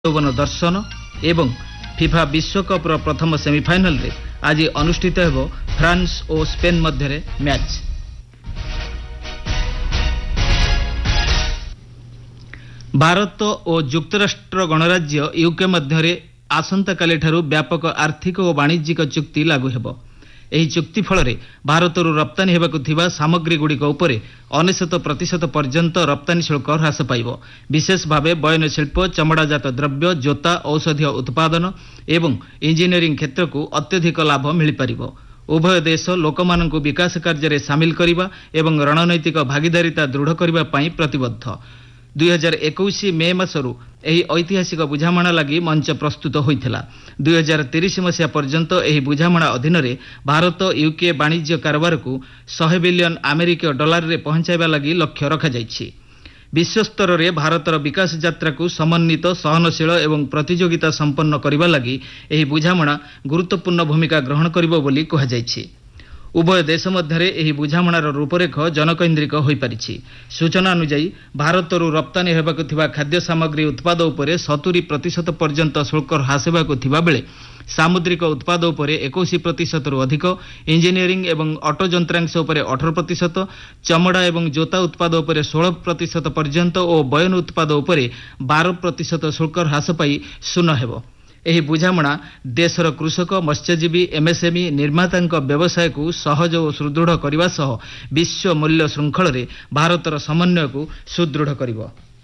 ଯୌବନ ଦର୍ଶନ ଏବଂ ଫିଫା ବିଶ୍ୱକପ୍ର ପ୍ରଥମ ସେମିଫାଇନାଲରେ ଆଜି ଅନୁଷ୍ଠିତ ହେବ ଫ୍ରାନ୍ସ ଓ ସ୍ପେନ୍ ମଧ୍ୟରେ ମ୍ୟାଚ୍। ଭାରତ ଓ ଯୁକ୍ତରାଷ୍ଟ୍ର ଗଣରାଜ୍ୟ ୟୁକେ ମଧ୍ୟରେ ଆସନ୍ତାକାଲିଠାରୁ ବ୍ୟାପକ ଆର୍ଥିକ ଓ ବାଣିଜ୍ୟିକ ଚୁକ୍ତି ଲାଗୁ ହେବ। ଏହି ଚୁକ୍ତି ଫଳରେ ଭାରତରୁ ରପ୍ତାନୀ ହେବାକୁ ଥିବା ସାମଗ୍ରୀଗୁଡ଼ିକ ଉପରେ 99% ପର୍ଯ୍ୟନ୍ତ ରପ୍ତାନୀ ଶୁଳ୍କ ହ୍ରାସ ପାଇବ। ବିଶେଷ ଭାବେ ବୟନଶିଳ୍ପ, ଚମଡ଼ାଜାତ ଦ୍ରବ୍ୟ, ଜୋତା, ଔଷଧୀୟ ଉତ୍ପାଦନ ଏବଂ ଇଞ୍ଜିନିୟରିଂ କ୍ଷେତ୍ରକୁ ଅତ୍ୟଧିକ ଲାଭ ମିଳିପାରିବ। ଉଭୟ ଦେଶ ଲୋକମାନଙ୍କୁ ବିକାଶ କାର୍ଯ୍ୟରେ ସାମିଲ କରିବା ଏବଂ ରଣନୈତିକ ଭାଗିଦାରିତା ଦୃଢ଼ କରିବା ପାଇଁ ପ୍ରତିବଦ୍ଧ। 2021 ମେ ମାସରୁ ଏହି ଐତିହାସିକ ବୁଝାମଣା ଲାଗି ମଞ୍ଚ ପ୍ରସ୍ତୁତ ହୋଇଥିଲା। 2030 ମସିହା ପର୍ଯ୍ୟନ୍ତ ଏହି ବୁଝାମଣା ଅଧୀନରେ ଭାରତ ୟୁକେ ବାଣିଜ୍ୟ କାରବାରକୁ 100 ବିଲିୟନ ଆମେରିକୀୟ ଡଲାରରେ ପହଞ୍ଚାଇବା ଲାଗି ଲକ୍ଷ୍ୟ ରଖାଯାଇଛି। ବିଶ୍ୱସ୍ତରରେ ଭାରତର ବିକାଶ ଯାତ୍ରାକୁ ସମନ୍ୱିତ, ସହନଶୀଳ ଏବଂ ପ୍ରତିଯୋଗିତା ସମ୍ପନ୍ନ କରିବା ଲାଗି ଏହି ବୁଝାମଣା ଗୁରୁତ୍ୱପୂର୍ଣ୍ଣ ଭୂମିକା ଗ୍ରହଣ କରିବ ବୋଲି କୁହାଯାଇଛି। ଉଭୟ ଦେଶ ମଧ୍ୟରେ ଏହି ବୁଝାମଣାର ରୂପରେଖ ଜନକୈନ୍ଦ୍ରିକ ହୋଇପାରିଛି। ସୂଚନା ଅନୁଯାୟୀ ଭାରତରୁ ରପ୍ତାନୀ ହେବାକୁ ଥିବା ଖାଦ୍ୟ ସାମଗ୍ରୀ ଉତ୍ପାଦ ଉପରେ 70% ପର୍ଯ୍ୟନ୍ତ ଶୁଳ୍କ ହ୍ରାସ ହେବାକୁ ଥିବାବେଳେ ସାମୁଦ୍ରିକ ଉତ୍ପାଦ ଉପରେ 21%ରୁ ଅଧିକ, ଇଞ୍ଜିନିୟରିଂ ଏବଂ ଅଟୋ ଯନ୍ତ୍ରାଂଶ ଉପରେ 18%, ଚମଡ଼ା ଏବଂ ଜୋତା ଉତ୍ପାଦ ଉପରେ 16% ପର୍ଯ୍ୟନ୍ତ ଓ ବୟନ ଉତ୍ପାଦ ଉପରେ 12% ଶୁଳ୍କ ହ୍ରାସ ପାଇ ଶୂନ ହେବ। ଏହି ବୁଝାମଣା ଦେଶର କୃଷକ, ମତ୍ସ୍ୟଜୀବୀ, ଏମ୍ଏସ୍ଏମ୍ଇ ନିର୍ମାତାଙ୍କ ବ୍ୟବସାୟକୁ ସହଜ ଓ ସୁଦୃଢ଼ କରିବା ସହ ବିଶ୍ୱ ମୂଲ୍ୟ ଶୃଙ୍ଖଳରେ ଭାରତର ସମନ୍ୱୟକୁ ସୁଦୃଢ଼ କରିବ।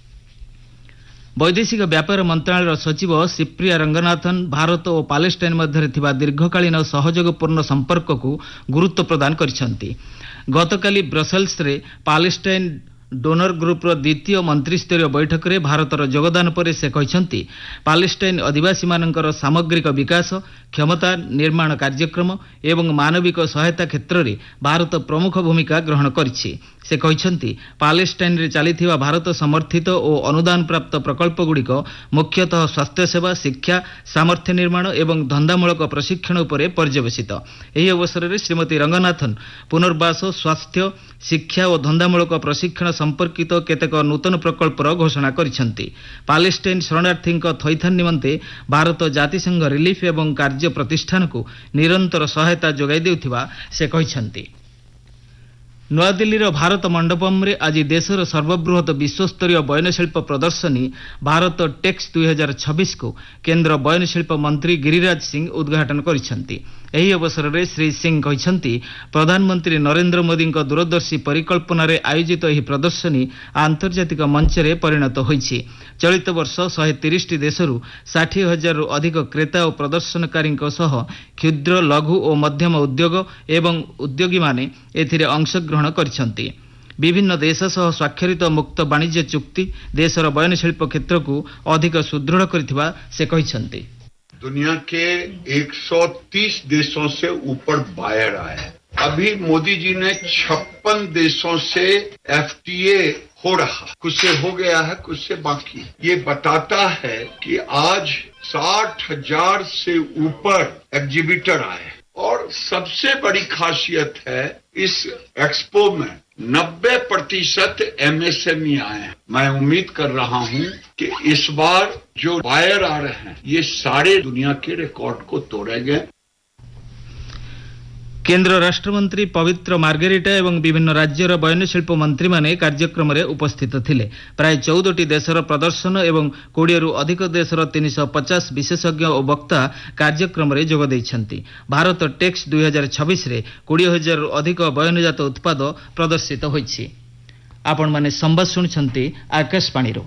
ବୈଦେଶିକ ବ୍ୟାପାର ମନ୍ତ୍ରଣାଳୟର ସଚିବ ସିପ୍ରିୟା ରଙ୍ଗନାଥନ୍ ଭାରତ ଓ ପାଲେଷ୍ଟାଇନ୍ ମଧ୍ୟରେ ଥିବା ଦୀର୍ଘକାଳୀନ ସହଯୋଗପୂର୍ଣ୍ଣ ସମ୍ପର୍କକୁ ଗୁରୁତ୍ୱ ପ୍ରଦାନ କରିଛନ୍ତି। ଗତକାଲି ବ୍ରସେଲ୍ସରେ ପାଲେଷ୍ଟାଇନ୍ ଡୋନର ଗ୍ରୁପର ଦ୍ୱିତୀୟ ମନ୍ତ୍ରୀସ୍ତରୀୟ ବୈଠକରେ ଭାରତର ଯୋଗଦାନ ପରେ ସେ କହିଛନ୍ତି, ପାଲେଷ୍ଟାଇନ୍ ଅଧିବାସୀମାନଙ୍କର ସାମଗ୍ରିକ ବିକାଶ, କ୍ଷମତା ନିର୍ମାଣ କାର୍ଯ୍ୟକ୍ରମ ଏବଂ ମାନବିକ ସହାୟତା କ୍ଷେତ୍ରରେ ଭାରତ ପ୍ରମୁଖ ଭୂମିକା ଗ୍ରହଣ କରିଛି। ସେ କହିଛନ୍ତି, ପାଲେଷ୍ଟାଇନ୍ରେ ଚାଲିଥିବା ଭାରତ ସମର୍ଥିତ ଓ ଅନୁଦାନପ୍ରାପ୍ତ ପ୍ରକଳ୍ପଗୁଡ଼ିକ ମୁଖ୍ୟତଃ ସ୍ୱାସ୍ଥ୍ୟସେବା, ଶିକ୍ଷା, ସାମର୍ଥ୍ୟ ନିର୍ମାଣ ଏବଂ ଧନ୍ଦାମୂଳକ ପ୍ରଶିକ୍ଷଣ ଉପରେ ପର୍ଯ୍ୟବେସିତ। ଏହି ଅବସରରେ ଶ୍ରୀମତୀ ରଙ୍ଗନାଥନ୍ ପୁନର୍ବାସ, ସ୍ୱାସ୍ଥ୍ୟ, ଶିକ୍ଷା ଓ ଧନ୍ଦାମୂଳକ ପ୍ରଶିକ୍ଷଣ ସମ୍ପର୍କିତ କେତେକ ନୂତନ ପ୍ରକଳ୍ପର ଘୋଷଣା କରିଛନ୍ତି। ପାଲେଷ୍ଟାଇନ୍ ଶରଣାର୍ଥୀଙ୍କ ଥଇଥାନ ନିମନ୍ତେ ଭାରତ ଜାତିସଂଘ ରିଲିଫ୍ ଏବଂ କାର୍ଯ୍ୟ ପ୍ରତିଷ୍ଠାନକୁ ନିରନ୍ତର ସହାୟତା ଯୋଗାଇ ଦେଉଥିବା ସେ କହିଛନ୍ତି। ନୂଆଦିଲ୍ଲୀର ଭାରତ ମଣ୍ଡପମ୍ରେ ଆଜି ଦେଶର ସର୍ବବୃହତ ବିଶ୍ୱସ୍ତରୀୟ ବୟନଶିଳ୍ପ ପ୍ରଦର୍ଶନୀ ଭାରତ ଟେକ୍ସ 2026କୁ କେନ୍ଦ୍ର ବୟନଶିଳ୍ପ ମନ୍ତ୍ରୀ ଗିରିରାଜ ସିଂ ଉଦ୍ଘାଟନ କରିଛନ୍ତି। ଏହି ଅବସରରେ ଶ୍ରୀ ସିଂ କହିଛନ୍ତି, ପ୍ରଧାନମନ୍ତ୍ରୀ ନରେନ୍ଦ୍ର ମୋଦିଙ୍କ ଦୂରଦର୍ଶୀ ପରିକଳ୍ପନାରେ ଆୟୋଜିତ ଏହି ପ୍ରଦର୍ଶନୀ ଆନ୍ତର୍ଜାତିକ ମଞ୍ଚରେ ପରିଣତ ହୋଇଛି। ଚଳିତ ବର୍ଷ 130ଟି ଦେଶରୁ 60,000ରୁ ଅଧିକ କ୍ରେତା ଓ ପ୍ରଦର୍ଶନକାରୀଙ୍କ ସହ କ୍ଷୁଦ୍ର, ଲଘୁ ଓ ମଧ୍ୟମ ଉଦ୍ୟୋଗ ଏବଂ ଉଦ୍ୟୋଗୀମାନେ ଏଥିରେ ଅଂଶଗ୍ରହଣ କରିଛନ୍ତି। ବିଭିନ୍ନ ଦେଶ ସହ ସ୍ୱାକ୍ଷରିତ ମୁକ୍ତ ବାଣିଜ୍ୟ ଚୁକ୍ତି ଦେଶର ବୟନଶିଳ୍ପ କ୍ଷେତ୍ରକୁ ଅଧିକ ସୁଦୃଢ଼ କରିଥିବା ସେ କହିଛନ୍ତି। दुनिया के 130 देशों से ऊपर बायर आए। अभी मोदी जी ने 56 देशों से एफटीए हो रहा, कुछ से हो गया है, कुछ से बाकी। ये बताता है कि आज 60,000 से ऊपर एग्जिबिटर आए और सबसे बड़ी खासियत है इस एक्सपो में 90% एमएसएमई आए हैं। मैं उम्मीद कर रहा हूं कि इस बार जो बायर आ रहे हैं ये सारे दुनिया के रिकॉर्ड को तोड़ेंगे। केन्द्र राष्ट्रमंत्री पवित्र मार्गेरिटा ଏବଂ ବିଭିନ୍ନ ରାଜ୍ୟର ବୟନଶିଳ୍ପ ମନ୍ତ୍ରୀମାନେ କାର୍ଯ୍ୟକ୍ରମରେ ଉପସ୍ଥିତ ଥିଲେ। ପ୍ରାୟ 14ଟି ଦେଶର ପ୍ରଦର୍ଶନ ଏବଂ 20ରୁ ଅଧିକ ଦେଶର 350 ବିଶେଷଜ୍ଞ ଓ ବକ୍ତା କାର୍ଯ୍ୟକ୍ରମରେ ଯୋଗ ଦେଇଛନ୍ତି। ଭାରତ ଟେକ୍ସ 2026ରେ 20,000ରୁ ଅଧିକ ବୟନଜାତ ଉତ୍ପାଦ ପ୍ରଦର୍ଶିତ ହୋଇଛି। ଆପଣମାନେ ସମ୍ବାଦ ଶୁଣୁଛନ୍ତି ଆକାଶବାଣୀରୁ।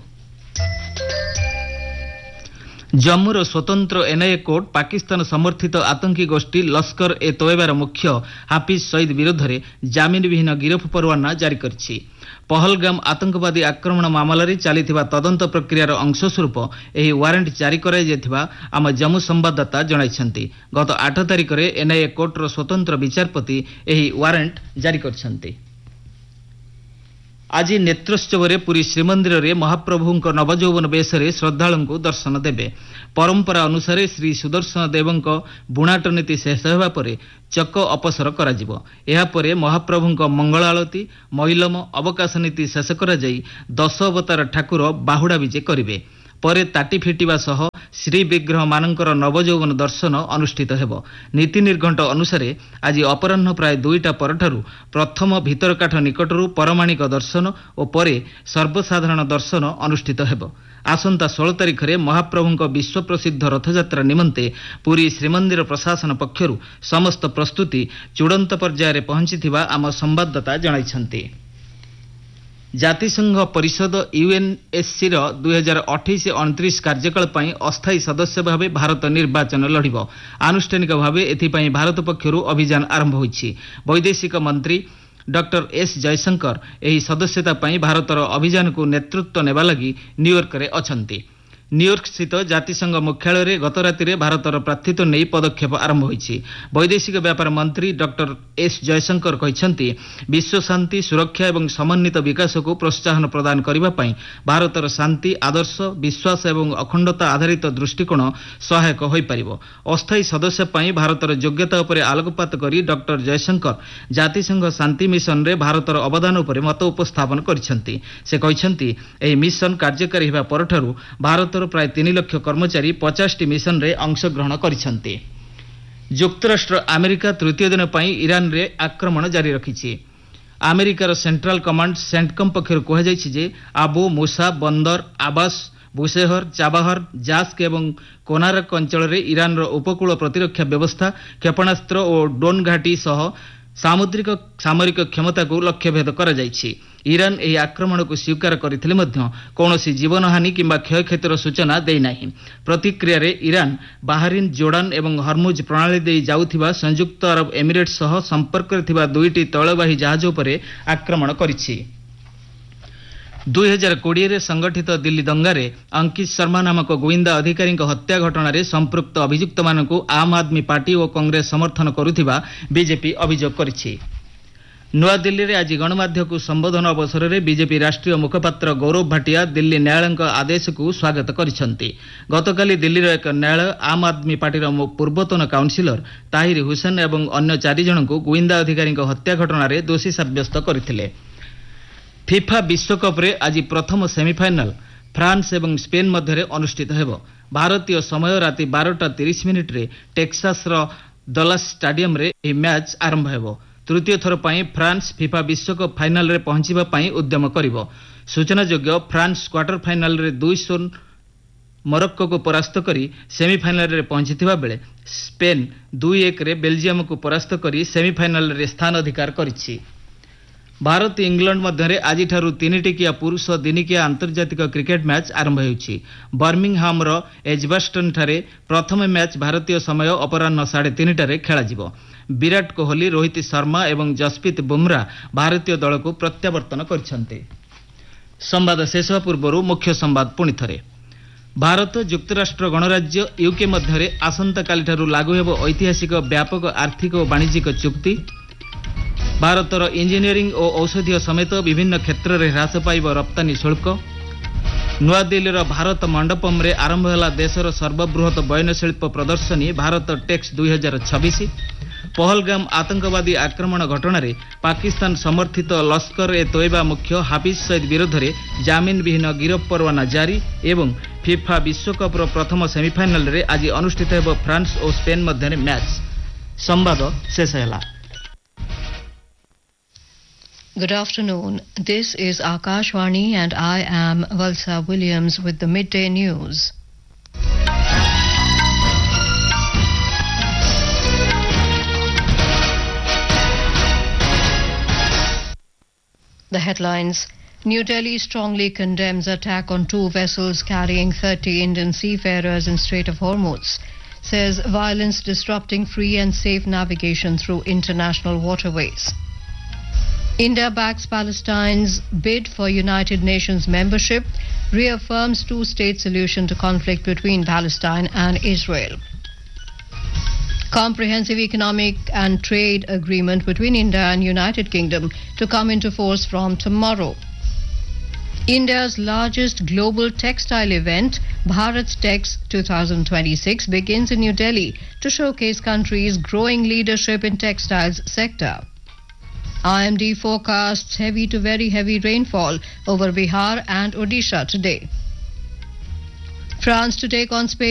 ଜମ୍ମୁର ସ୍ୱତନ୍ତ୍ର ଏନ୍ଆଇଏ କୋର୍ଟ ପାକିସ୍ତାନ ସମର୍ଥିତ ଆତଙ୍କୀ ଗୋଷ୍ଠୀ ଲସ୍କର ଏ ତୋଏବାର ମୁଖ୍ୟ ହାଫିଜ୍ ସଇଦ୍ ବିରୋଧରେ ଜାମିନବିହୀନ ଗିରଫ ପରୱାନା ଜାରି କରିଛି। ପହଲଗାମ ଆତଙ୍କବାଦୀ ଆକ୍ରମଣ ମାମଲାରେ ଚାଲିଥିବା ତଦନ୍ତ ପ୍ରକ୍ରିୟାର ଅଂଶସ୍ୱରୂପ ଏହି ୱାରେଣ୍ଟ ଜାରି କରାଯାଇଥିବା ଆମ ଜମ୍ମୁ ସମ୍ବାଦଦାତା ଜଣାଇଛନ୍ତି। ଗତ 8 ତାରିଖରେ ଏନ୍ଆଇଏ କୋର୍ଟର ସ୍ୱତନ୍ତ୍ର ବିଚାରପତି ଏହି ୱାରେଣ୍ଟ ଜାରି କରିଛନ୍ତି। ଆଜି ନେତ୍ରୋତ୍ସବରେ ପୁରୀ ଶ୍ରୀମନ୍ଦିରରେ ମହାପ୍ରଭୁଙ୍କ ନବଯୌବନ ବେଶରେ ଶ୍ରଦ୍ଧାଳୁଙ୍କୁ ଦର୍ଶନ ଦେବେ। ପରମ୍ପରା ଅନୁସାରେ ଶ୍ରୀ ସୁଦର୍ଶନ ଦେବଙ୍କ ବୁଣାଟ ନୀତି ଶେଷ ହେବା ପରେ ଚକ ଅପସର କରାଯିବ। ଏହାପରେ ମହାପ୍ରଭୁଙ୍କ ମଙ୍ଗଳ ଆଳତୀ, ମଇଲମ, ଅବକାଶ ନୀତି ଶେଷ କରାଯାଇ 10 ଅବତାର ଠାକୁର ବାହୁଡ଼ା ବିଜେ କରିବେ। ପରେ ତାଟି ଫିଟିବା ସହ ଶ୍ରୀବିଗ୍ରହ ମାନଙ୍କର ନବଯୌବନ ଦର୍ଶନ ଅନୁଷ୍ଠିତ ହେବ। ନୀତି ନିର୍ଘଣ୍ଟ ଅନୁସାରେ ଆଜି ଅପରାହ୍ନ ପ୍ରାୟ 2ଟା ପରଠାରୁ ପ୍ରଥମ ଭିତରକାଠ ନିକଟରୁ ପରମାଣିକ ଦର୍ଶନ ଓ ପରେ ସର୍ବସାଧାରଣ ଦର୍ଶନ ଅନୁଷ୍ଠିତ ହେବ। ଆସନ୍ତା 16 ତାରିଖରେ ମହାପ୍ରଭୁଙ୍କ ବିଶ୍ୱପ୍ରସିଦ୍ଧ ରଥଯାତ୍ରା ନିମନ୍ତେ ପୁରୀ ଶ୍ରୀମନ୍ଦିର ପ୍ରଶାସନ ପକ୍ଷରୁ ସମସ୍ତ ପ୍ରସ୍ତୁତି ଚୂଡ଼ାନ୍ତ ପର୍ଯ୍ୟାୟରେ ପହଞ୍ଚିଥିବା ଆମ ସମ୍ବାଦଦାତା ଜଣାଇଛନ୍ତି। ଜାତିସଂଘ ପରିଷଦ ୟୁଏନ୍ଏସ୍ସିର 2028-29 କାର୍ଯ୍ୟକାଳ ପାଇଁ ଅସ୍ଥାୟୀ ସଦସ୍ୟ ଭାବେ ଭାରତ ନିର୍ବାଚନ ଲଢ଼ିବ। ଆନୁଷ୍ଠାନିକ ଭାବେ ଏଥିପାଇଁ ଭାରତ ପକ୍ଷରୁ ଅଭିଯାନ ଆରମ୍ଭ ହୋଇଛି। ବୈଦେଶିକ ମନ୍ତ୍ରୀ ଡକ୍ଟର ଏସ୍ ଜୟଶଙ୍କର ଏହି ସଦସ୍ୟତା ପାଇଁ ଭାରତର ଅଭିଯାନକୁ ନେତୃତ୍ୱ ନେବା ଲାଗି ନ୍ୟୁୟର୍କରେ ଅଛନ୍ତି। ନ୍ୟୁୟର୍କସ୍ଥିତ ଜାତିସଂଘ ମୁଖ୍ୟାଳୟରେ ଗତ ରାତିରେ ଭାରତର ପ୍ରାର୍ଥୀତ୍ୱ ନେଇ ପଦକ୍ଷେପ ଆରମ୍ଭ ହୋଇଛି। ବୈଦେଶିକ ବ୍ୟାପାର ମନ୍ତ୍ରୀ ଡକ୍ଟର ଏସ୍ ଜୟଶଙ୍କର କହିଛନ୍ତି, ବିଶ୍ୱ ଶାନ୍ତି, ସୁରକ୍ଷା ଏବଂ ସମନ୍ୱିତ ବିକାଶକୁ ପ୍ରୋତ୍ସାହନ ପ୍ରଦାନ କରିବା ପାଇଁ ଭାରତର ଶାନ୍ତି, ଆଦର୍ଶ, ବିଶ୍ୱାସ ଏବଂ ଅଖଣ୍ଡତା ଆଧାରିତ ଦୃଷ୍ଟିକୋଣ ସହାୟକ ହୋଇପାରିବ। ଅସ୍ଥାୟୀ ସଦସ୍ୟ ପାଇଁ ଭାରତର ଯୋଗ୍ୟତା ଉପରେ ଆଲୋକପାତ କରି ଡକ୍ଟର ଜୟଶଙ୍କର ଜାତିସଂଘ ଶାନ୍ତି ମିଶନରେ ଭାରତର ଅବଦାନ ଉପରେ ମତ ଉପସ୍ଥାପନ କରିଛନ୍ତି। ସେ କହିଛନ୍ତି, ଏହି ମିଶନ କାର୍ଯ୍ୟକାରୀ ହେବା ପରଠାରୁ ଭାରତ ପ୍ରାୟ 3 ଲକ୍ଷ କର୍ମଚାରୀ 50ଟି ମିଶନରେ ଅଂଶଗ୍ରହଣ କରିଛନ୍ତି। ଯୁକ୍ତରାଷ୍ଟ୍ର ଆମେରିକା ତୃତୀୟ ଦିନ ପାଇଁ ଇରାନରେ ଆକ୍ରମଣ ଜାରି ରଖିଛି। ଆମେରିକାର ସେଣ୍ଟ୍ରାଲ କମାଣ୍ଡ ସେଣ୍ଟକମ୍ ପକ୍ଷରୁ କୁହାଯାଇଛି ଯେ ଆବୁ ମୁସା, ବନ୍ଦର ଆବାସ, ବୁଶେହର, ଚାବାହର, ଜାସ୍କ ଏବଂ କୋନାରକ ଅଞ୍ଚଳରେ ଇରାନର ଉପକୂଳ ପ୍ରତିରକ୍ଷା ବ୍ୟବସ୍ଥା, କ୍ଷେପଣାସ୍ତ୍ର ଓ ଡ୍ରୋନ୍ ଘାଟି ସହ ସାମୁଦ୍ରିକ ସାମରିକ କ୍ଷମତାକୁ ଲକ୍ଷ୍ୟଭେଦ କରାଯାଇଛି। ଇରାନ ଏହି ଆକ୍ରମଣକୁ ସ୍ୱୀକାର କରିଥିଲେ ମଧ୍ୟ କୌଣସି ଜୀବନହାନି କିମ୍ବା କ୍ଷୟକ୍ଷତିର ସୂଚନା ଦେଇନାହିଁ। ପ୍ରତିକ୍ରିୟାରେ ଇରାନ ବାହାରିନ୍, ଜୋର୍ଡାନ ଏବଂ ହର୍ମୁଜ ପ୍ରଣାଳୀ ଦେଇ ଯାଉଥିବା ସଂଯୁକ୍ତ ଆରବ ଏମିରେଟ୍ସ ସହ ସମ୍ପର୍କରେ ଥିବା 2ଟି ତୈଳବାହୀ ଜାହାଜ ଉପରେ ଆକ୍ରମଣ କରିଛି। 2020ରେ ସଂଗଠିତ ଦିଲ୍ଲୀ ଦଙ୍ଗାରେ ଅଙ୍କିତ ଶର୍ମା ନାମକ ଗୁଇନ୍ଦା ଅଧିକାରୀଙ୍କ ହତ୍ୟା ଘଟଣାରେ ସମ୍ପୃକ୍ତ ଅଭିଯୁକ୍ତମାନଙ୍କୁ ଆମ୍ ଆଦମୀ ପାର୍ଟି ଓ କଂଗ୍ରେସ ସମର୍ଥନ କରୁଥିବା ବିଜେପି ଅଭିଯୋଗ କରିଛି। ନୂଆଦିଲ୍ଲୀରେ ଆଜି ଗଣମାଧ୍ୟମକୁ ସମ୍ବୋଧନ ଅବସରରେ ବିଜେପି ରାଷ୍ଟ୍ରୀୟ ମୁଖପାତ୍ର ଗୌରବ ଭାଟିଆ ଦିଲ୍ଲୀ ନ୍ୟାୟାଳୟଙ୍କ ଆଦେଶକୁ ସ୍ୱାଗତ କରିଛନ୍ତି। ଗତକାଲି ଦିଲ୍ଲୀର ଏକ ନ୍ୟାୟାଳୟ ଆମ୍ ଆଦମୀ ପାର୍ଟିର ପୂର୍ବତନ କାଉନ୍ସିଲର ତାହିର ହୁସେନ ଏବଂ ଅନ୍ୟ 4 ଜଣଙ୍କୁ ଗୁଇନ୍ଦା ଅଧିକାରୀଙ୍କ ହତ୍ୟା ଘଟଣାରେ ଦୋଷୀ ସାବ୍ୟସ୍ତ କରିଥିଲେ। ଫିଫା ବିଶ୍ୱକପ୍ରେ ଆଜି ପ୍ରଥମ ସେମିଫାଇନାଲ ଫ୍ରାନ୍ସ ଏବଂ ସ୍ପେନ୍ ମଧ୍ୟରେ ଅନୁଷ୍ଠିତ ହେବ। ଭାରତୀୟ ସମୟ ରାତି 12:30ରେ ଟେକ୍ସାସର ଡଲାସ୍ ଷ୍ଟାଡିୟମରେ ଏହି ମ୍ୟାଚ୍ ଆରମ୍ଭ ହେବ। ତୃତୀୟ ଥର ପାଇଁ ଫ୍ରାନ୍ସ ଫିଫା ବିଶ୍ୱକପ୍ ଫାଇନାଲରେ ପହଞ୍ଚିବା ପାଇଁ ଉଦ୍ୟମ କରିବ। ସୂଚନାଯୋଗ୍ୟ, ଫ୍ରାନ୍ସ କ୍ୱାର୍ଟର ଫାଇନାଲରେ 2-0 ମରକ୍କୋକୁ ପରାସ୍ତ କରି ସେମିଫାଇନାଲରେ ପହଞ୍ଚିଥିବା ବେଳେ ସ୍ପେନ୍ 2-1ରେ ବେଲଜିୟମକୁ ପରାସ୍ତ କରି ସେମିଫାଇନାଲରେ ସ୍ଥାନ ଅଧିକାର କରିଛି। ଭାରତ ଇଂଲଣ୍ଡ ମଧ୍ୟରେ ଆଜିଠାରୁ 3ଟିକିଆ ପୁରୁଷ ଦିନିକିଆ ଆନ୍ତର୍ଜାତିକ କ୍ରିକେଟ୍ ମ୍ୟାଚ୍ ଆରମ୍ଭ ହେଉଛି। ବର୍ମିଂହାମର ଏଜବାଷ୍ଟନ୍ଠାରେ ପ୍ରଥମ ମ୍ୟାଚ୍ ଭାରତୀୟ ସମୟ ଅପରାହ୍ନ 3:30ଟାରେ ଖେଳାଯିବ। ବିରାଟ କୋହଲି, ରୋହିତ ଶର୍ମା ଏବଂ ଯଶପ୍ରୀତ ବୁମରା ଭାରତୀୟ ଦଳକୁ ପ୍ରତ୍ୟାବର୍ତ୍ତନ କରିଛନ୍ତି। ସମ୍ବାଦ ଶେଷ ହେବା ପୂର୍ବରୁ ମୁଖ୍ୟ ସମ୍ବାଦ ପୁଣି ଥରେ। ଭାରତ ଯୁକ୍ତରାଷ୍ଟ୍ର ଗଣରାଜ୍ୟ ୟୁକେ ମଧ୍ୟରେ ଆସନ୍ତାକାଲିଠାରୁ ଲାଗୁ ହେବ ଐତିହାସିକ ବ୍ୟାପକ ଆର୍ଥିକ ଓ ବାଣିଜ୍ୟିକ ଚୁକ୍ତି। ଭାରତର ଇଞ୍ଜିନିୟରିଂ ଓ ଔଷଧୀୟ ସମେତ ବିଭିନ୍ନ କ୍ଷେତ୍ରରେ ହ୍ରାସ ପାଇବ ରପ୍ତାନୀ ଶୁଳ୍କ। ନୂଆଦିଲ୍ଲୀର ଭାରତ ମଣ୍ଡପମରେ ଆରମ୍ଭ ହେଲା ଦେଶର ସର୍ବବୃହତ ବୟନଶିଳ୍ପ ପ୍ରଦର୍ଶନୀ ଭାରତ ଟେକ୍ସ 2026। ପହଲଗାମ ଆତଙ୍କବାଦୀ ଆକ୍ରମଣ ଘଟଣାରେ ପାକିସ୍ତାନ ସମର୍ଥିତ ଲସ୍କର ଏ ତୋଏବା ମୁଖ୍ୟ ହାଫିଜ ସଇଦ ବିରୋଧରେ ଜାମିନ ବିହୀନ ଗିରଫ ପରୱାନା ଜାରି ଏବଂ ଫିଫା ବିଶ୍ୱକପ୍ର ପ୍ରଥମ ସେମିଫାଇନାଲରେ ଆଜି ଅନୁଷ୍ଠିତ ହେବ ଫ୍ରାନ୍ସ ଓ ସ୍ପେନ୍ ମଧ୍ୟରେ ମ୍ୟାଚ୍। ସମ୍ବାଦ ଶେଷ ହେଲା। Good afternoon. This is Akashvani and I am Valsa Williams with the midday news. The headlines. New Delhi strongly condemns attack on 2 vessels carrying 30 Indian seafarers in Strait of Hormuz. Says violence disrupting free and safe navigation through international waterways. India backs Palestine's bid for United Nations membership, reaffirms 2-state solution to conflict between Palestine and Israel. Comprehensive economic and trade agreement between India and United Kingdom to come into force from tomorrow. India's largest global textile event, BharatTex 2026, begins in New Delhi to showcase country's growing leadership in textiles sector. IMD forecasts heavy to very heavy rainfall over Bihar and Odisha today. France to take on Spain